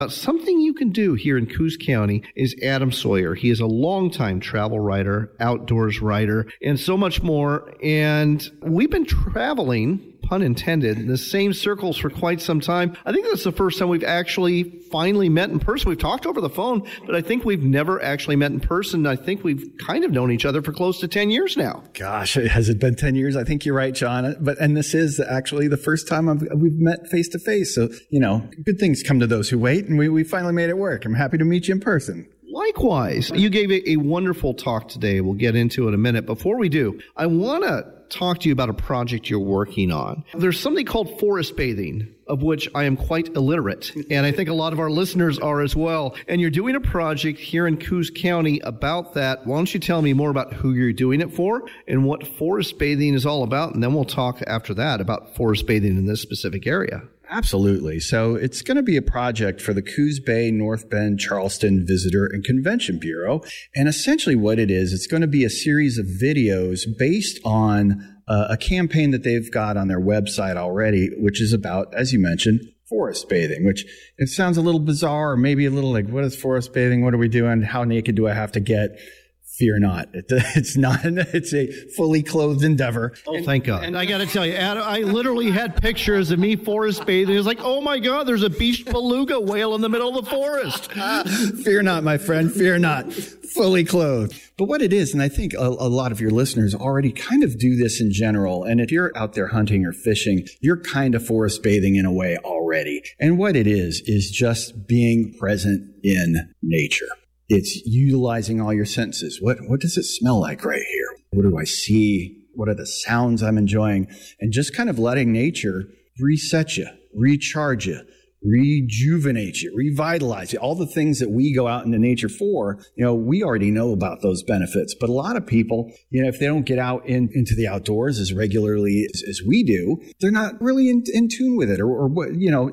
Something you can do here in Coos County is Adam Sawyer. He is a longtime travel writer, outdoors writer, and so much more. And we've been traveling, pun intended, in the same circles for quite some time. I think that's the first time we've actually finally met in person. We've talked over the phone, but I think we've never actually met in person. I think we've kind of known each other for close to 10 years now. Gosh, has it been 10 years? I think you're right, John. And this is actually the first time we've met face to face. So, good things come to those who wait, and we finally made it work. I'm happy to meet you in person. Likewise. You gave a wonderful talk today. We'll get into it in a minute. Before we do, I want to talk to you about a project you're working on. There's something called forest bathing, of which I am quite illiterate, and I think a lot of our listeners are as well. And you're doing a project here in Coos County about that. Why don't you tell me more about who you're doing it for and what forest bathing is all about, and then we'll talk after that about forest bathing in this specific area. Absolutely. So it's going to be a project for the Coos Bay, North Bend, Charleston Visitor and Convention Bureau. And essentially what it is, it's going to be a series of videos based on a campaign that they've got on their website already, which is about, as you mentioned, forest bathing, which it sounds a little bizarre, or maybe a little like, what is forest bathing? What are we doing? How naked do I have to get? Fear not. It's not. It's a fully clothed endeavor. Oh, thank God. And I got to tell you, Adam, I literally had pictures of me forest bathing. It was like, oh my God, there's a beached beluga whale in the middle of the forest. Fear not, my friend. Fear not. Fully clothed. But what it is, and I think a lot of your listeners already kind of do this in general, and if you're out there hunting or fishing, you're kind of forest bathing in a way already. And what it is just being present in nature. It's utilizing all your senses. What does it smell like right here? What do I see? What are the sounds I'm enjoying? And just kind of letting nature reset you, recharge you, rejuvenate you, revitalize you. All the things that we go out into nature for, we already know about those benefits. But a lot of people, if they don't get out into the outdoors as regularly as we do, they're not really in tune with it. Or what,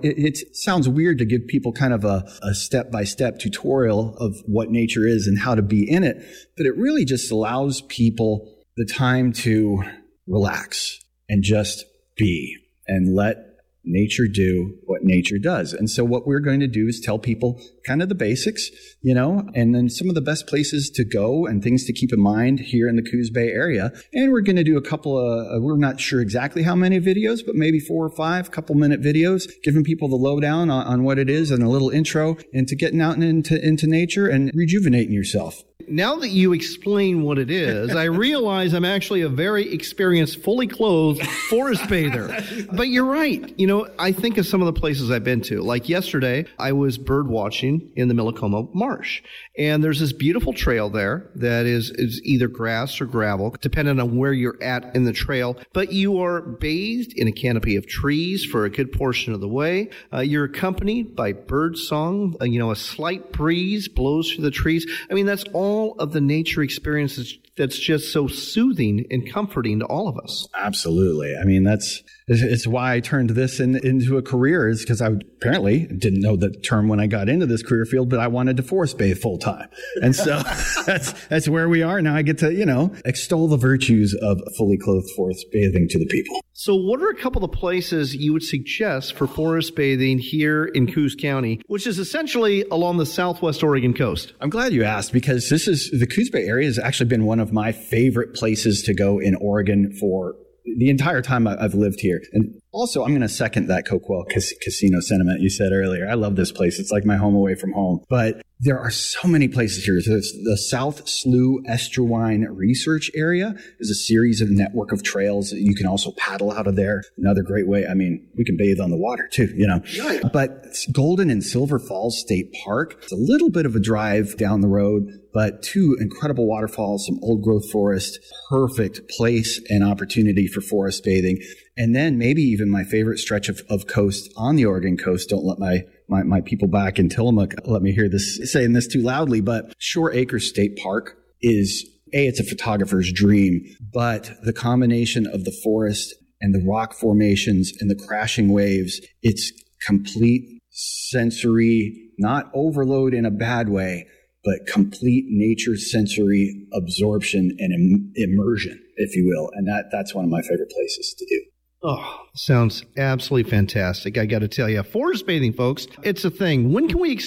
it sounds weird to give people kind of a step-by-step tutorial of what nature is and how to be in it. But it really just allows people the time to relax and just be and let nature do what nature does. And so what we're going to do is tell people kind of the basics, and then some of the best places to go and things to keep in mind here in the Coos Bay area. And we're going to do a couple of, we're not sure exactly how many videos, but maybe 4 or 5 couple-minute videos, giving people the lowdown on what it is and a little intro into getting out into nature and rejuvenating yourself. Now that you explain what it is, I realize I'm actually a very experienced, fully clothed forest bather. But you're right. I think of some of the places I've been to. Like yesterday, I was bird watching in the Millicoma Marsh. And there's this beautiful trail there that is either grass or gravel, depending on where you're at in the trail. But you are bathed in a canopy of trees for a good portion of the way. You're accompanied by bird song. A slight breeze blows through the trees. I mean, that's all of the nature experiences that's just so soothing and comforting to all of us. Absolutely. I mean, it's why I turned this into a career, is because I apparently didn't know the term when I got into this career field, but I wanted to forest bathe full time. And so that's where we are now. I get to, extol the virtues of fully clothed forest bathing to the people. So what are a couple of places you would suggest for forest bathing here in Coos County, which is essentially along the southwest Oregon coast? I'm glad you asked, because the Coos Bay area has actually been one of my favorite places to go in Oregon for the entire time I've lived here. And also, I'm going to second that Coquel Casino sentiment you said earlier. I love this place. It's like my home away from home. But there are so many places here. There's the South Slough Estuarine Research Area is a series of network of trails. You can also paddle out of there. Another great way. I mean, we can bathe on the water too, Yeah. But Golden and Silver Falls State Park, it's a little bit of a drive down the road, but 2 incredible waterfalls, some old growth forest, perfect place and opportunity for forest bathing. And then maybe even my favorite stretch of coast on the Oregon coast. Don't let my people back in Tillamook let me hear this saying this too loudly, but Shore Acres State Park is it's a photographer's dream, but the combination of the forest and the rock formations and the crashing waves, it's complete sensory, not overload in a bad way, but complete nature sensory absorption and immersion, if you will. And that's one of my favorite places to do. Oh, sounds absolutely fantastic. I got to tell you, forest bathing, folks, it's a thing. When can we